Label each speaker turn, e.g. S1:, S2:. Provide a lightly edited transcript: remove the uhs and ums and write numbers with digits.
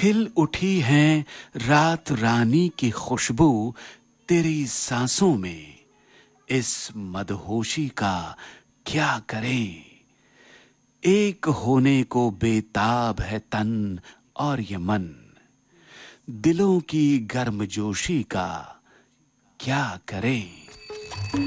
S1: खिल उठी है रात रानी की खुशबू तेरी सांसों में। इस मदहोशी का क्या करें, एक होने को बेताब है तन और ये मन। दिलों की गर्मजोशी का क्या करें।